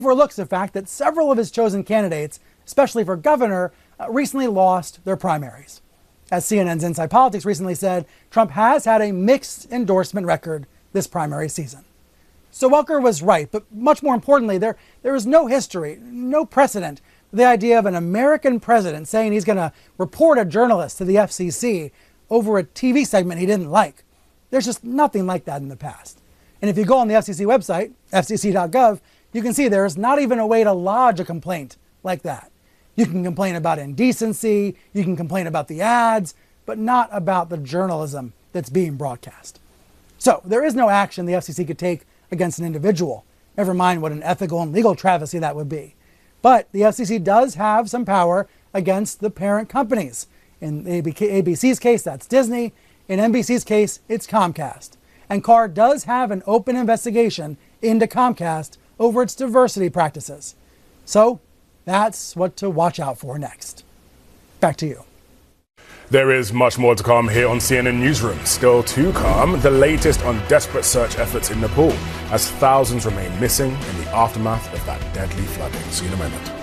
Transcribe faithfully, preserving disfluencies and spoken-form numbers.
overlooks the fact that several of his chosen candidates, especially for governor, uh, recently lost their primaries. As C N N's Inside Politics recently said, Trump has had a mixed endorsement record this primary season. So Welker was right, but much more importantly, there, there is no history, no precedent for the idea of an American president saying he's going to report a journalist to the F C C over a T V segment he didn't like. There's just nothing like that in the past. And if you go on the F C C website, F C C dot gov, you can see there is not even a way to lodge a complaint like that. You can complain about indecency, you can complain about the ads, but not about the journalism that's being broadcast. So there is no action the F C C could take against an individual, never mind what an ethical and legal travesty that would be. But the F C C does have some power against the parent companies. In A B C's case, that's Disney. In N B C's case, it's Comcast. And Carr does have an open investigation into Comcast over its diversity practices. So that's what to watch out for next. Back to you. There is much more to come here on C N N Newsroom. Still to come, the latest on desperate search efforts in Nepal as thousands remain missing in the aftermath of that deadly flooding. See you in a moment.